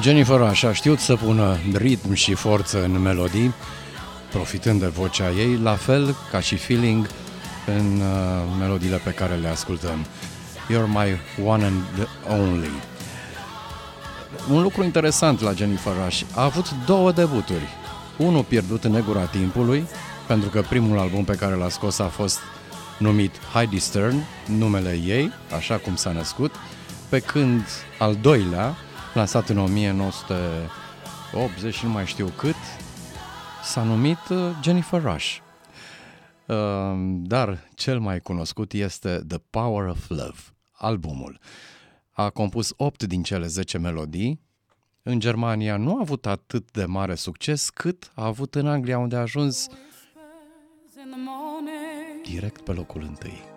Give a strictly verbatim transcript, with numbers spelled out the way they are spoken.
Jennifer Rush a știut să pună ritm și forță în melodii, profitând de vocea ei, la fel ca și feeling în uh, melodiile pe care le ascultăm. You're my one and only. Un lucru interesant la Jennifer Rush, a avut două debuturi. Unul pierdut în negura timpului, pentru că primul album pe care l-a scos a fost numit Heidi Stern, numele ei, așa cum s-a născut, pe când al doilea, lansat în o mie nouă sute optzeci și nu mai știu cât, s-a numit Jennifer Rush. Dar cel mai cunoscut este The Power of Love, albumul. A compus opt din cele zece melodii. În Germania nu a avut atât de mare succes cât a avut în Anglia, unde a ajuns direct pe locul întâi.